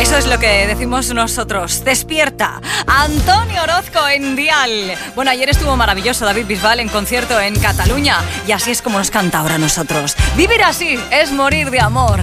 Eso es lo que decimos nosotros. Despierta. Antonio Orozco en Dial. Bueno, ayer estuvo maravilloso David Bisbal en concierto en Cataluña. Y así es como nos canta ahora a nosotros. Vivir así es morir de amor.